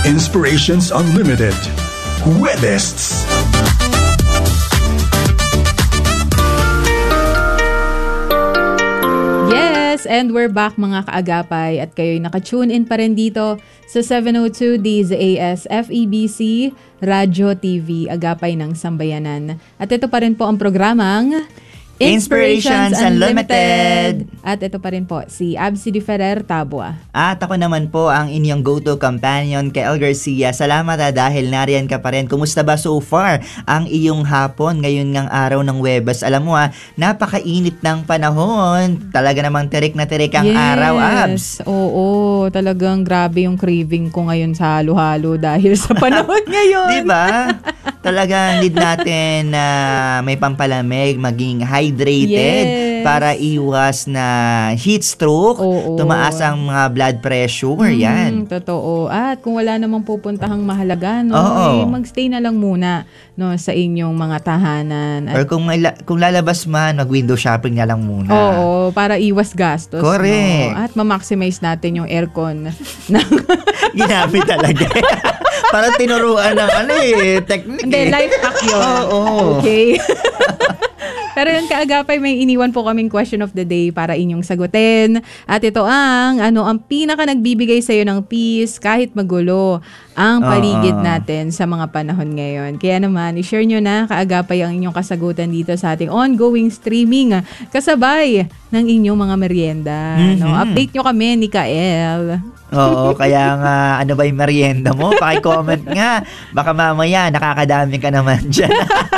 Inspirations Unlimited. Huwebes. Yes, and we're back mga kaagapay at kayo'y naka-tune in pa rin dito sa 702 DZAS FEBC Radio TV, Agapay ng Sambayanan. At ito pa rin po ang programang Inspirations Unlimited. At ito pa rin po si Absi Di Ferrer Tabua. At ako naman po ang inyong go-to companion kay El Garcia. Salamat dahil nariyan ka pa rin. Kumusta ba so far ang iyong hapon ngayon ngang araw ng Huwebes? Alam mo napakainit ng panahon. Talaga namang tirik na tirik ang araw, Abs. Oo, talagang grabe yung craving ko ngayon sa halo-halo dahil sa panahon ngayon. Diba? Talagang need natin na may pampalamig, maging hydrated para iwas na heat stroke, tumaas ang mga blood pressure, yan. Totoo. At kung wala namang pupuntahang mahalaga, magstay na lang muna sa inyong mga tahanan. Or kung lalabas man, mag-window shopping na lang muna. Oo, para iwas gastos. Correct. At ma-maximize natin yung aircon. Ginamit talaga. Parang tinuruan ng technique. Hindi, life hack yun. Okay. Pero yun kaagapay, may iniwan po kaming question of the day para inyong sagutin. At ito ang pinaka nagbibigay sa'yo ng peace kahit magulo ang paligid natin sa mga panahon ngayon. Kaya naman, i-share nyo na kaagapay ang inyong kasagutan dito sa ating ongoing streaming kasabay ng inyong mga merienda. Update nyo kami ni Kael. Oo, kaya nga, ano ba yung merienda mo? Paki-comment nga. Baka mamaya, nakakadami ka naman dyan.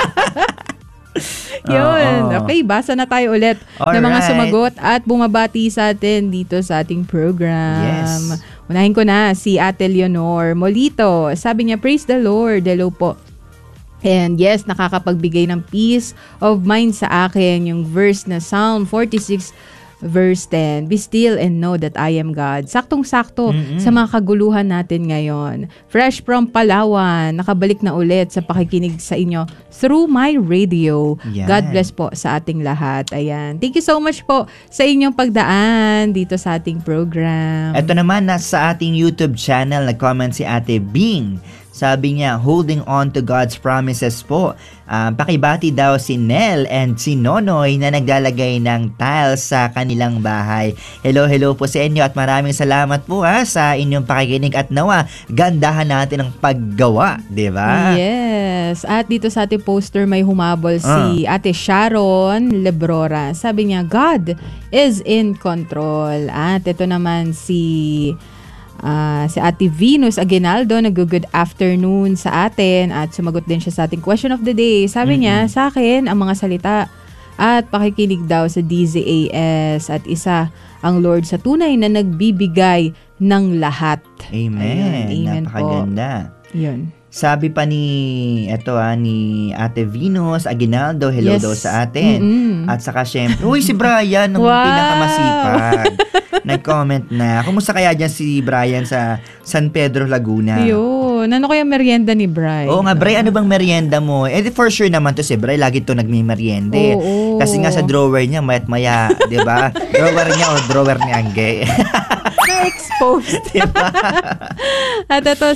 Yun. Okay, basa na tayo ulit ng mga sumagot at bumabati sa atin dito sa ating program. Yes. Unahin ko na si Ate Leonor Molito. Sabi niya, praise the Lord. Hello po. And yes, nakakapagbigay ng peace of mind sa akin yung verse na Psalm 46 verse 10, be still and know that I am God. Saktong-sakto sa mga kaguluhan natin ngayon. Fresh from Palawan, nakabalik na ulit sa pakikinig sa inyo through my radio. Yan. God bless po sa ating lahat. Ayan. Thank you so much po sa inyong pagdaan dito sa ating program. Ito naman, nasa ating YouTube channel, nag-comment si Ate Bing. Sabi niya, holding on to God's promises po. Pakibati daw si Nel and si Nonoy na naglalagay ng tiles sa kanilang bahay. Hello po sa inyo at maraming salamat po sa inyong pakikinig at nawa, gandahan natin ang paggawa, di ba? Yes. At dito sa ating poster may humabol si Ate Sharon Lebrora. Sabi niya, God is in control. At ito naman si Ate Venus Aguinaldo, nag-good afternoon sa atin at sumagot din siya sa ating question of the day. Sabi niya, sa akin, ang mga salita at pakikinig daw sa DZAS at isa ang Lord sa tunay na nagbibigay ng lahat. Amen. Amen. Napakaganda. Yun. Sabi pa ni Ate Venus Aguinaldo, hello daw sa atin. At saka syempre, si Brian, ang pinakamasipag. Nag-comment na. Kumusta kaya dyan si Brian sa San Pedro, Laguna? Yun. Ano kaya merienda ni Brian? Oo nga, Brian, ano bang merienda mo? For sure naman to si Brian, lagi to nagmi-merienda. Kasi nga sa drawer niya, mayat maya, di ba? Drawer niya o drawer ni Angge. Na-exposed. Diba? At ito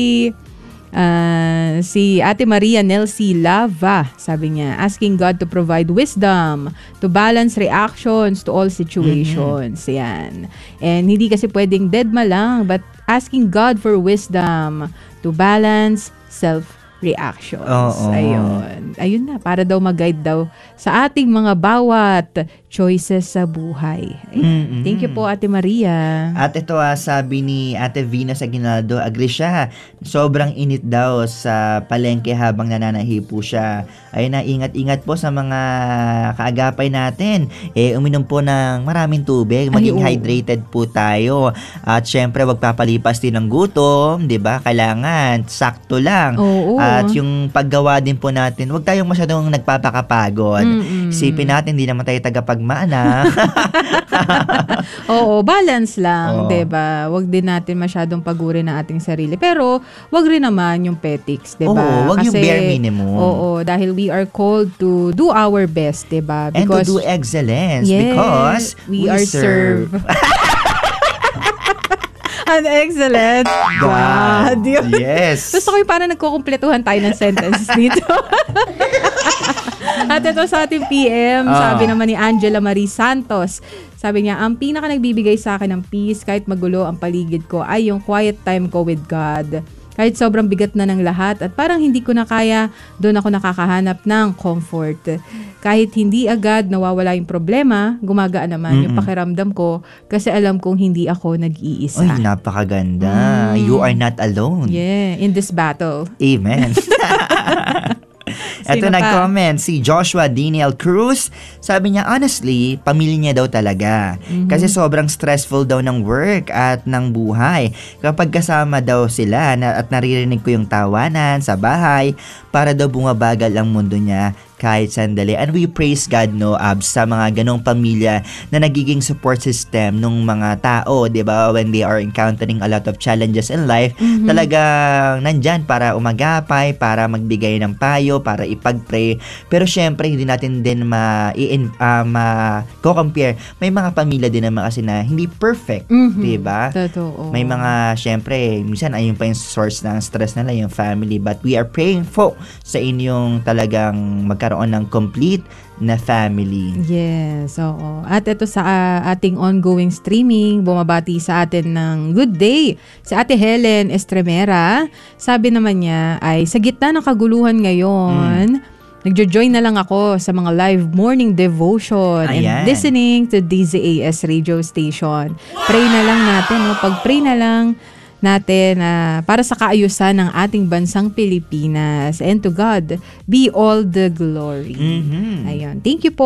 si Ate Maria Nelsie Lava, sabi niya, asking God to provide wisdom to balance reactions to all situations. Yan. And hindi kasi pwedeng deadma lang, but asking God for wisdom to balance self-reactions. Ayun na, para daw mag-guide daw sa ating mga bawat choices sa buhay. Thank you po, Ate Maria. At ito sabi ni Ate Venus Aguinaldo, agree siya. Sobrang init daw sa palengke habang nananahipo siya. Ayun na, ingat-ingat po sa mga kaagapay natin. Uminom po ng maraming tubig, maging hydrated po tayo. At syempre, wag papalipas din ng gutom, 'di ba? Kailangan sakto lang. At yung paggawa din po natin, wag tayong masyadong nagpapakapagod. Isipin natin, hindi naman tayo tagapagmana. Balance lang, 'di ba? Wag din natin masyadong pagurin ang ating sarili. Pero wag rin naman yung petics, 'di ba? Wag yung bare minimum. Dahil we are called to do our best, 'di ba? And to do excellence because we are served. An excellent God. Yes. Gusto ko yung parang nagkukumpletuhan tayo ng sentences dito. At ito sa ating PM, sabi naman ni Angela Marie Santos, sabi niya, ang pinaka nagbibigay sa akin ng peace kahit magulo ang paligid ko ay yung quiet time ko with God. Kahit sobrang bigat na ng lahat at parang hindi ko na kaya, doon ako nakakahanap ng comfort. Kahit hindi agad nawawala yung problema, gumagaan naman yung pakiramdam ko kasi alam kong hindi ako nag-iisa. Uy, napakaganda. You are not alone. Yeah, in this battle. Amen. Ito nag-comment si Joshua Daniel Cruz. Sabi niya, honestly, pamilya niya daw talaga. Kasi sobrang stressful daw ng work at ng buhay. Kapag kasama daw sila at naririnig ko yung tawanan sa bahay, para daw bumabagal ang mundo niya kahit sandali. And we praise God, no, Abs, sa mga ganong pamilya na nagiging support system ng mga tao, di ba? When they are encountering a lot of challenges in life, talagang nandyan para umagapay, para magbigay ng payo, para ipag-pray. Pero syempre, hindi natin din ma-compare. May mga pamilya din naman kasi na hindi perfect, di ba? Totoo. May mga, syempre, minsan ayun pa yung source ng stress nila, yung family. But we are praying for sa inyong talagang magkaroon ng complete na family. Yes, oo. At ito sa ating ongoing streaming, bumabati sa atin ng good day. Si Ate Helen Estremera, sabi naman niya ay sa gitna ng kaguluhan ngayon, nagjo-join na lang ako sa mga live morning devotion and listening to DZAS radio station. Pray na lang natin, no? Pag-pray na lang natin para sa kaayusan ng ating bansang Pilipinas. And to God be all the glory. Ayun. Thank you po.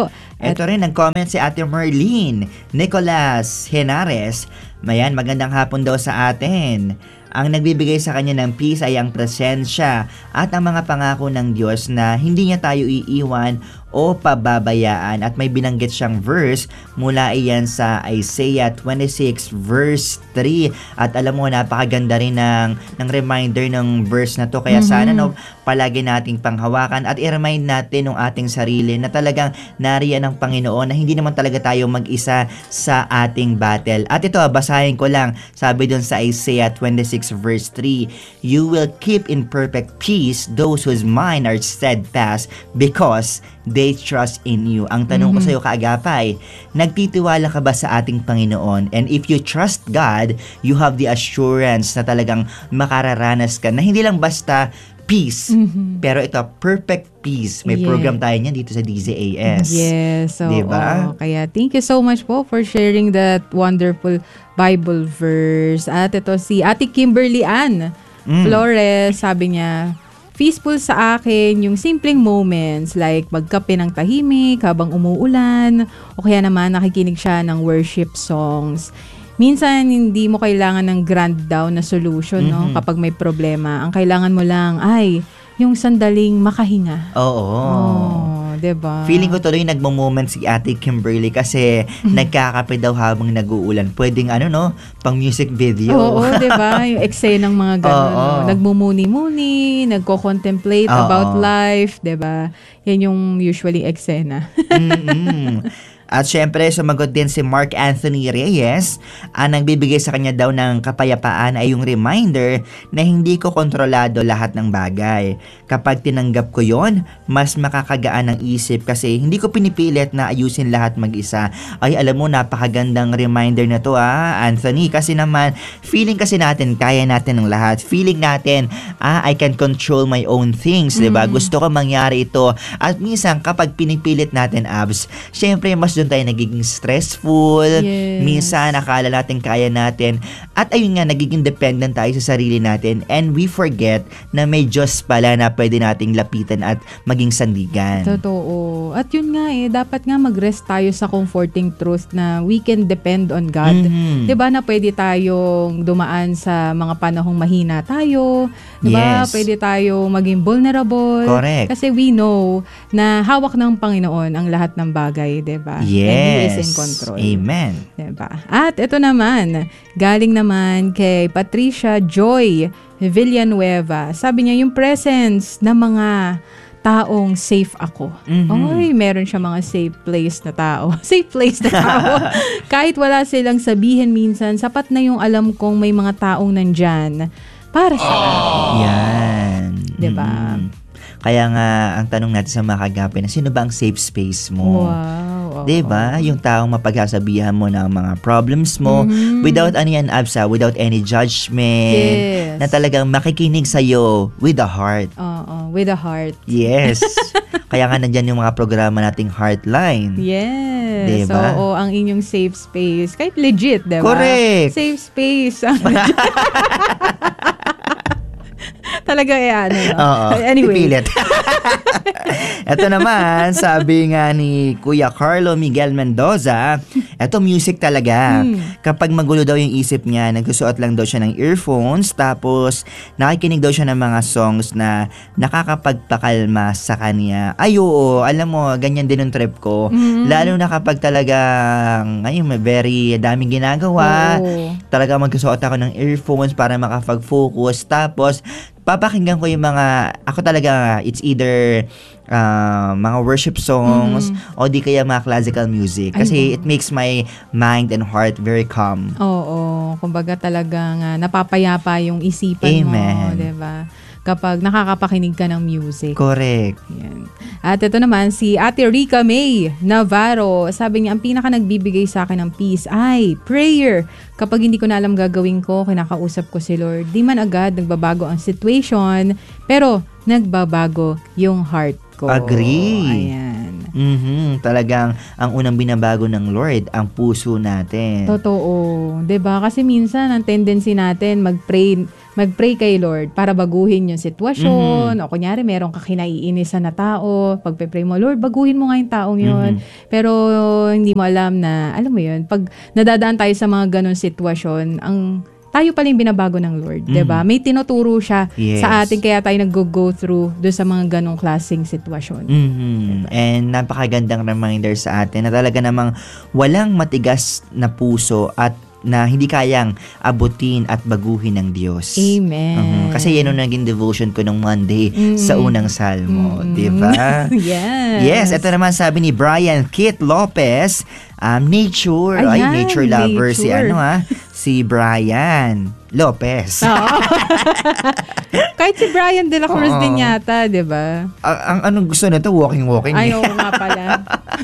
Ito rin, nag-comment si Ate Merlene Nicolas Henares. Mayan, magandang hapon daw sa atin. Ang nagbibigay sa kanya ng peace ay ang presensya at ang mga pangako ng Diyos na hindi niya tayo iiwan o pababayaan. At may binanggit siyang verse mula iyan sa Isaiah 26 verse 3. At alam mo, napakaganda rin ng reminder ng verse na to. Kaya sana palagi nating panghawakan at i-remind natin ng ating sarili na talagang nariyan ng Panginoon, na hindi naman talaga tayo mag-isa sa ating battle. At ito, basahin ko lang. Sabi dun sa Isaiah 26 verse 3, you will keep in perfect peace those whose mind are steadfast because they trust in you. Ang tanong ko sa iyo, kaagapay, nagtitiwala ka ba sa ating Panginoon? And if you trust God, you have the assurance na talagang makararanas ka na hindi lang basta peace, pero ito, perfect peace. May program tayo niyan dito sa DZAS. Yes. So, diba? Kaya thank you so much po for sharing that wonderful Bible verse. At ito si Ate Kimberly Ann Flores, sabi niya, peaceful sa akin yung simpleng moments like magkape ng tahimik habang umuulan o kaya naman nakikinig siya ng worship songs. Minsan, hindi mo kailangan ng grand down na solution, no? Kapag may problema. Ang kailangan mo lang ay yung sandaling makahinga. Oo. Diba? Feeling ko tuloy nagmo-moment si Ate Kimberly kasi nagkakape daw habang nag-uulan. Pwedeng pang music video. Oo, diba? Yung eksenang mga gano'n. No? Nagmumuni-muni, nagko-contemplate about life, diba? Yan yung usually eksena. At syempre, sumagot din si Mark Anthony Reyes. Ang nagbibigay sa kanya daw ng kapayapaan ay yung reminder na hindi ko kontrolado lahat ng bagay. Kapag tinanggap ko yon, mas makakagaan ang isip kasi hindi ko pinipilit na ayusin lahat mag-isa. Ay, alam mo, napakagandang reminder na to, Anthony. Kasi naman, feeling kasi natin, kaya natin ng lahat. Feeling natin, I can control my own things, diba? Gusto ko mangyari ito. At minsan, kapag pinipilit natin, Abs, syempre, mas doon tayo nagiging stressful. Yes. Minsan, akala natin kaya natin. At ayun nga, nagiging dependent tayo sa sarili natin. And we forget na may Diyos pala na pwede nating lapitan at maging sandigan. Totoo. At yun nga dapat nga mag-rest tayo sa comforting truth na we can depend on God. Diba na pwede tayong dumaan sa mga panahong mahina tayo. Diba? Yes. Pwede tayo maging vulnerable. Correct. Kasi we know na hawak ng Panginoon ang lahat ng bagay. Diba? Yes. And He is in control. Amen. Diba? At ito naman, galing naman kay Patricia Joy Villanueva. Sabi niya, yung presence ng mga taong safe ako. Oy, meron siya mga safe place na tao. Safe place na tao. Kahit wala silang sabihin minsan, sapat na yung alam kong may mga taong nandyan para sa akin. Yan. Diba? Kaya nga, ang tanong natin sa mga kagapay na, sino ba ang safe space mo? Wow. Diba? Yung taong mapagsasabihan mo ng mga problems mo without any absa, without any judgment. Yes. Na talagang makikinig sa'yo with a heart. Oo, with a heart. Yes. Kaya nga nandyan yung mga programa nating Heartline. Yes. Diba? Oo, ang inyong safe space. Kahit legit, diba? Correct. Safe space. Talaga ano. Oo. Anyway. Pipilit. Ito naman, sabi nga ni Kuya Carlo Miguel Mendoza, eto music talaga. Kapag magulo daw yung isip niya, nagsusuot lang daw siya ng earphones, tapos nakikinig daw siya ng mga songs na nakakapagpakalma sa kanya. Ay oo, alam mo, ganyan din yung trip ko. Lalo na kapag talagang, may very daming ginagawa. Talaga magsusuot ako ng earphones para makapag-focus. Tapos, papakinggan ko yung mga, ako talaga, it's either mga worship songs o di kaya mga classical music. Kasi it makes my mind and heart very calm. Oo. Kumbaga talagang napapayapa yung isipan mo. Diba? Kapag nakakapakinig ka ng music. Correct. Yan. At ito naman, si Ate Rica May Navarro. Sabi niya, ang pinaka nagbibigay sa akin ng peace ay prayer. Kapag hindi ko na alam gagawin ko, kinakausap ko si Lord. Di man agad nagbabago ang situation, pero nagbabago yung heart ko. Agree. Ayan. Talagang ang unang binabago ng Lord, ang puso natin. Totoo. 'Di ba? Kasi minsan ang tendency natin magpray kay Lord para baguhin yung sitwasyon. O kunyari, meron ka kinaiinisan na tao. Pagpe-pray mo, Lord, baguhin mo nga yung taong yun. Pero hindi mo alam na, alam mo yun, pag nadadaan tayo sa mga ganun sitwasyon, tayo pala yung binabago ng Lord, 'di ba? May tinuturo siya sa atin, kaya tayo nag-go through doon sa mga ganong klaseng sitwasyon. Diba? And napakagandang reminder sa atin na talaga namang walang matigas na puso at na hindi kayang abutin at baguhin ng Diyos. Amen. Kasi yan yung naging devotion ko nung Monday sa unang salmo. Diba? Yes. Yes, ito naman sabi ni Brian Kit Lopez, nature. Ayan, nature lover nature. si Brian Lopez. Kahit si Brian de la Cruz din yata, di ba? Ang anong gusto nito, walking. Ay, oo nga pala.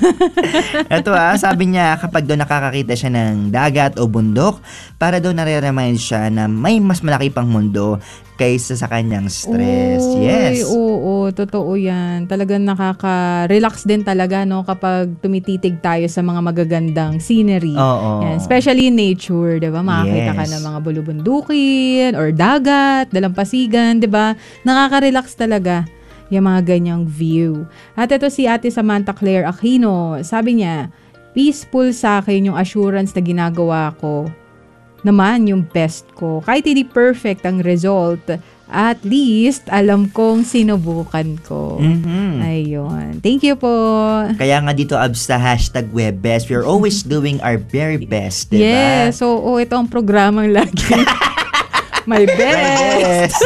Ito sabi niya, kapag doon nakakakita siya ng dagat o bundok, para doon nare-remind siya na may mas malaki pang mundo kaysa sa kanyang stress. Yes. Oo, totoo yan. Talagang nakaka-relax din talaga, no, kapag tumititig tayo sa mga magagandang scenery. Oo. Yan. Especially in nature, di ba? Makakita ka ng mga bulubundukin or dagat, dalampasigan, di ba? Nakaka-relax talaga yung mga ganyang view. At ito si Ate Samantha Claire Aquino. Sabi niya, peaceful sa akin yung assurance na ginagawa ko naman yung best ko. Kahit hindi perfect ang result, at least alam kong sinubukan ko. Ayun. Thank you po. Kaya nga dito, Abs, sa #WebBest, we're always doing our very best, diba? Yes. So, ito ang programang lagi. My best.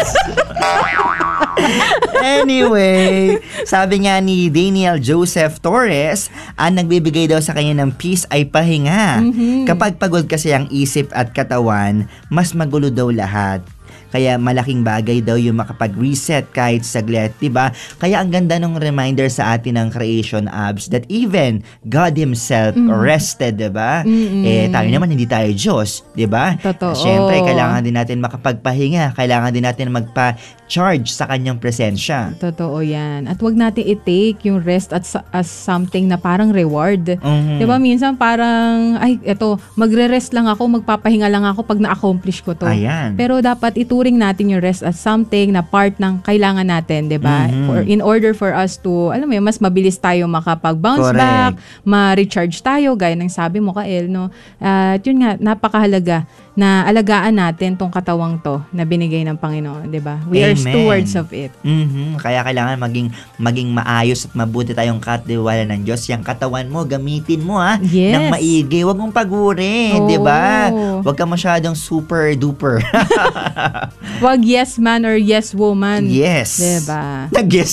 Anyway, sabi nga ni Daniel Joseph Torres, ang nagbibigay daw sa kanya ng peace ay pahinga. Kapag pagod kasi ang isip at katawan, mas magulo daw lahat. Kaya malaking bagay daw yung makapag-reset kahit saglit, diba? Kaya ang ganda ng reminder sa atin ng creation, Abs, that even God Himself rested, diba? Tayo naman, hindi tayo Diyos, diba? Totoo. Siyempre, kailangan din natin makapagpahinga, kailangan din natin magpa-charge sa kanyang presensya. Totoo yan. At wag natin i-take yung rest as something na parang reward. Diba? Minsan parang, eto, magre-rest lang ako, magpapahinga lang ako pag na-accomplish ko to. Ayan. Pero dapat ituring natin yung rest as something na part ng kailangan natin, 'di ba? In order for us to, alam mo yun, mas mabilis tayo makapag-bounce back, ma-recharge tayo, gaya ng sabi mo, Kael, no? At yun nga, napakahalaga na alagaan natin tong katawang to na binigay ng Panginoon, 'di ba? We are Amen. stewards of it. Kaya kailangan maging maayos at mabuti tayong katiwala ng Diyos. Yung katawan mo, gamitin mo Yes. ng maigi. Huwag mong pagurin, Oo. 'di ba? Huwag ka masyadong super duper. Wag yes man or yes woman. Yes. 'Di ba? Nag-yes.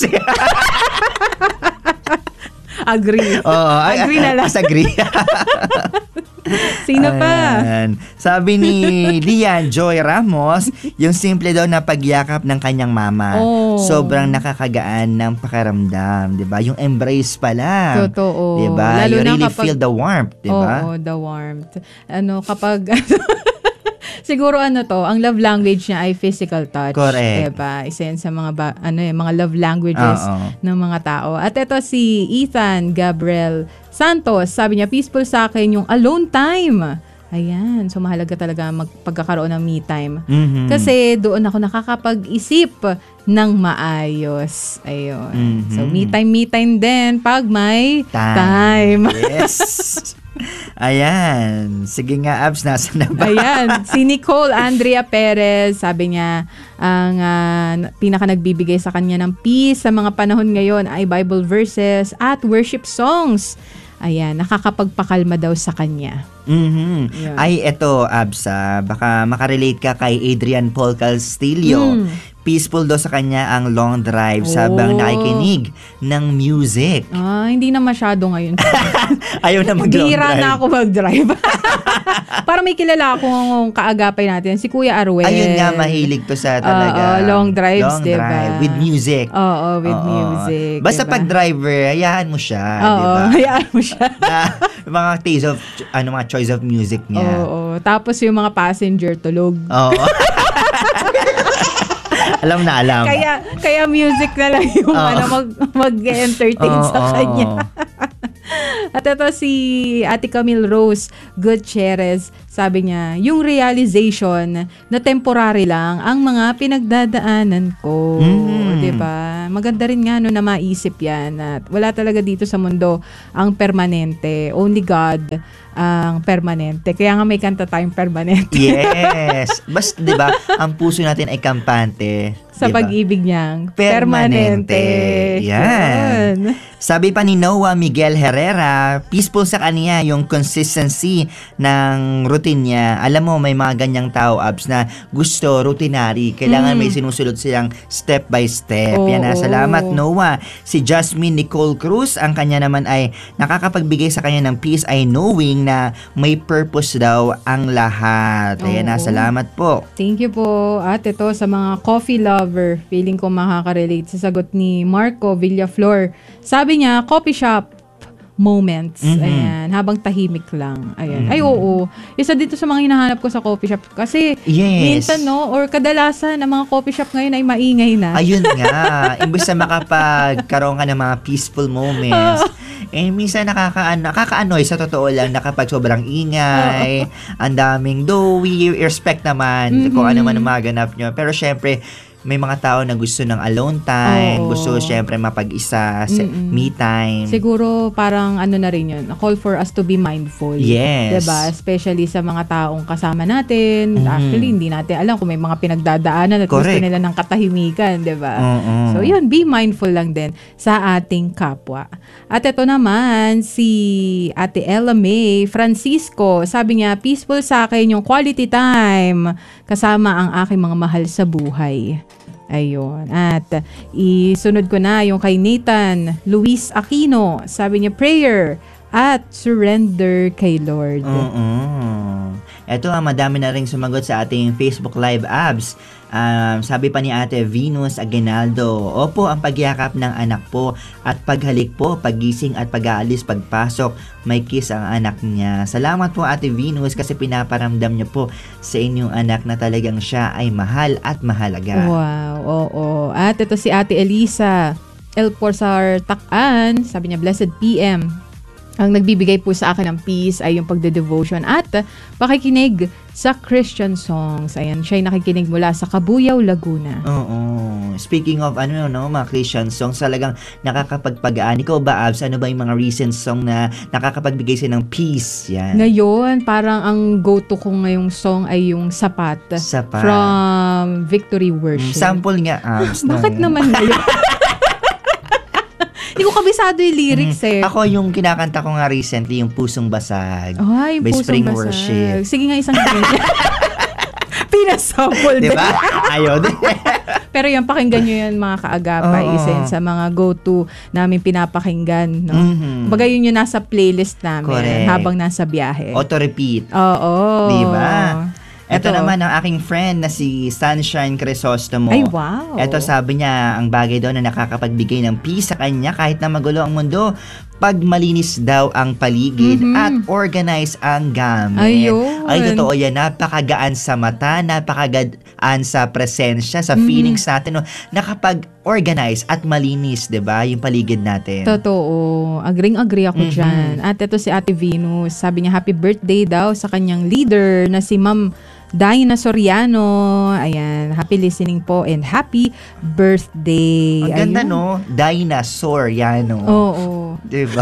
Agree. Oo, Agree na lang. Agree. Sino pa? Ayan. Sabi ni Lian Joy Ramos, yung simple daw na pagyakap ng kanyang mama. Oh. Sobrang nakakagaan ng pakiramdam, 'di ba? Yung embrace pa lang. Totoo. 'Di ba? Lalo You na really kapag- feel the warmth, 'di ba? Oo, the warmth. Kapag siguro ang love language niya ay physical touch. Correct. Diba? Isa yan sa mga love languages Oo. ng mga tao. At ito si Ethan Gabriel Santos, sabi niya, peaceful sa akin yung alone time. Ayan, so mahalaga talaga pagkakaroon ng me time. Mhm. Kasi doon ako nakakapag-isip ng maayos. Ayun. Mhm. So me time din pag may time. Yes. Ayan. Sige nga, Abs, nasa na ba? Ayan, si Nicole Andrea Perez, sabi niya, ang pinaka nagbibigay sa kanya ng peace sa mga panahon ngayon ay Bible verses at worship songs. Ayan, nakakapagpakalma daw sa kanya. Mhm. Yan. Ay, eto, Abs, baka makarelate ka kay Adrian Paul Castillo. Peaceful daw sa kanya ang long drive sabang Oh. nakikinig ng music. Hindi na masyado ngayon. Ayaw na mag-long Bihira drive. na ako mag-drive. Para may kilala akong kaagapay natin, si Kuya Arwel. Ayun nga, mahilig to sa talaga. long drives, long diba? drive with music. Oo, with Oo. music. Basta diba? pag driver, hayaan mo siya, Oo, di ba? hayaan mo siya. Na, mga taste of, mga choice of music niya. Oo. Tapos yung mga passenger tulog. Oo. Alam na alam. Kaya music na lang yung mag-entertain sa Oo. kanya. At ito si Ate Camille Rose Gutierrez, sabi niya, yung realization na temporary lang ang mga pinagdadaanan ko. Diba? Maganda rin nga na maisip yan. At wala talaga dito sa mundo ang permanente. Only God ang permanente. Kaya nga may kanta tayong permanente. Yes. Basta, di ba, ang puso natin ay kampante. Sa di ba? pag-ibig niyang Permanente. Yan. Sabi pa ni Noah Miguel Herrera, peaceful sa kanya yung consistency ng routine niya. Alam mo, may mga ganyang tao, Abs, na gusto routinary. Kailangan may sinusunod silang step by step. Yan na. Salamat, Noah. Si Jasmine Nicole Cruz, ang kanya naman ay nakakapagbigay sa kanya ng peace ay knowing na may purpose daw ang lahat. Ayan na. Salamat po. Thank you po. At ito sa mga coffee lover, feeling ko makaka-relate sa sagot ni Marco Villaflor. Sabi niya, coffee shop moments. Ayan, habang tahimik lang. Ayan. Ay, oo. Isa dito sa mga hinahanap ko sa coffee shop. Kasi, Yes. minsan, or kadalasan, ang mga coffee shop ngayon ay maingay na. Ayun nga. Imbes na makapagkaroon ka ng mga peaceful moments, minsan nakaka-annoy sa totoo lang na kapag sobrang ingay, ang daming, though we respect naman kung ano man ang maganap nyo. Pero syempre, may mga tao na gusto ng alone time, gusto syempre mapag-isa, me time. Siguro parang na rin yun, a call for us to be mindful. Yes. Diba? Especially sa mga taong kasama natin. Actually, hindi natin alam kung may mga pinagdadaanan at gusto Correct. nila ng katahimikan. Diba? So yun, be mindful lang din sa ating kapwa. At ito naman, si Ate Ella May Francisco, sabi niya, peaceful sa akin yung quality time kasama ang aking mga mahal sa buhay. Ayun. At isunod ko na yung kay Nathan Luis Aquino. Sabi niya, prayer at surrender kay Lord. Ito madami na rin sumagot sa ating Facebook Live Abs. Sabi pa ni Ate Venus Aguinaldo, opo, ang pagyakap ng anak po at paghalik po, paggising at pag-aalis, pagpasok, may kiss ang anak niya. Salamat po Ate Venus kasi pinaparamdam niyo po sa inyong anak na talagang siya ay mahal at mahalaga. Wow, oo. At ito si Ate Elisa El Porsar Takan, sabi niya, blessed PM. Ang nagbibigay po sa akin ng peace ay yung pagde-devotion at pakikinig sa Christian songs. Ayan, siya'y nakikinig mula sa Cabuyao, Laguna. Oo. Speaking of mga Christian songs, talagang nakakapagpagaan. Ikaw ba, Abs, ano ba yung mga recent song na nakakapagbigay sa'yo ng peace? Yan. Ngayon, parang ang go-to ko ngayong song ay yung Sapat. Sapat. From Victory Worship. Sample nga, Abs. Bakit naman ngayon? Hindi ko kabisado yung lyrics Ako yung kinakanta ko nga recently, yung Pusong Basag. Ay, by Pusong Spring Basag. Worship. Sige nga, isang ganyan. Pinasample din. Diba? Ayun. Pero yan, pakinggan nyo yan mga kaagapay. Oo. Isa yan sa mga go-to namin pinapakinggan. No? Baga yun yung nasa playlist namin. Correct. Habang nasa biyahe. Auto-repeat. Oo. Diba? Ito naman ang aking friend na si Sunshine Crisostomo. Ay, wow. Ito sabi niya, ang bagay daw na nakakapagbigay ng peace sa kanya kahit na magulo ang mundo, pag malinis daw ang paligid at organize ang gamit. Ayun. Ay, totoo yan. Napakagaan sa mata, napakagaan sa presensya, sa feelings natin. No? Nakapag-organize at malinis, diba? Yung paligid natin. Totoo. Agreeing-agree ako dyan. At ito si Ate Venus. Sabi niya, happy birthday daw sa kanyang leader na si Ma'am Dina Soriano. Ayan. Happy listening po and happy birthday. Ang ganda, Ayun. no? Dinosaur, yan, no? Oo. Diba?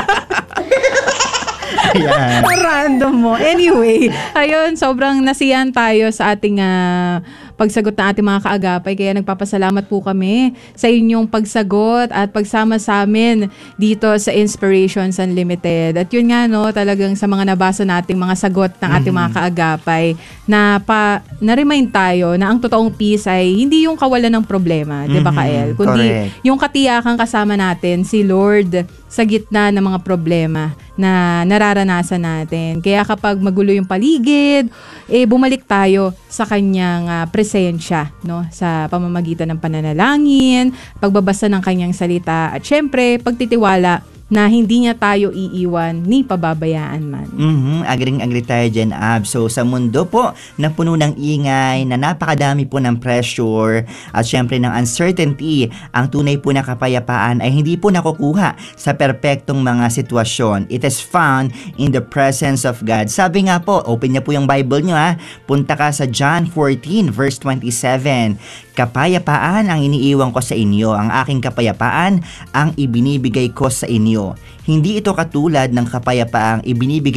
Ayan. Random mo. Anyway, ayun, sobrang nasiyahan tayo sa ating pagsagot ng ating mga kaagapay. Kaya nagpapasalamat po kami sa inyong pagsagot at pagsama sa amin dito sa Inspirations Unlimited. At yun nga, no, talagang sa mga nabasa nating mga sagot ng ating mga kaagapay na-remind tayo na ang totoong peace ay hindi yung kawalan ng problema, di ba, Kael? Kundi correct. yung katiyakan kasama natin, si Lord, sa gitna ng mga problema na nararanasan natin. Kaya kapag magulo yung paligid, bumalik tayo sa kanyang presensya, no? Sa pamamagitan ng pananalangin, pagbabasa ng kanyang salita, at syempre, pagtitiwala na hindi niya tayo iiwan ni pababayaan man. Agring-agree tayo dyan, Ab. So, sa mundo po na puno ng ingay, na napakadami po ng pressure, at syempre ng uncertainty, ang tunay po na kapayapaan ay hindi po nakukuha sa perpektong mga sitwasyon. It is found in the presence of God. Sabi nga po, open niya po yung Bible niyo, punta ka sa John 14 verse 27. Kapayapaan ang iniiwan ko sa inyo, ang aking kapayapaan ang ibinibigay ko sa inyo. Hindi ito katulad ng kapayapaang ibinibigay